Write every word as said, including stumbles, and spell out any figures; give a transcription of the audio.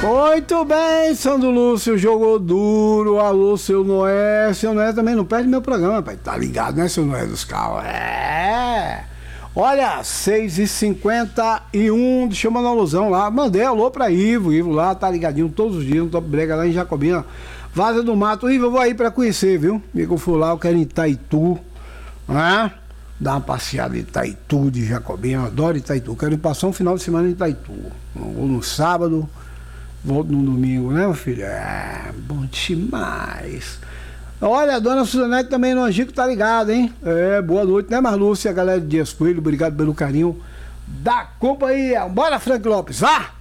Muito bem, Sandro Lúcio jogou duro. Alô, seu Noé. Seu Noé também não perde meu programa, pai. Tá ligado, né, seu Noé dos carros? É. Olha, seis e cinquenta e um, deixa eu mandar uma alusão lá. Mandei alô pra Ivo. Ivo lá tá ligadinho todos os dias no Top Brega lá em Jacobina. Vaza do Mato. Ivo, eu vou aí pra conhecer, viu? Amigo, eu fui lá, eu quero ir em Itaitu, né? Dar uma passeada em Itaitu de Jacobina. Eu adoro Itaitu. Quero ir passar um final de semana em Itaitu. Vou no sábado. Volto no domingo, né, meu filho? É, bom demais. Olha, a dona Suzanete também no Angico tá ligada, hein? É, boa noite, né, Marlúcia? A galera de Dias Coelho, obrigado pelo carinho da companhia. Bora, Frank Lopes, vá!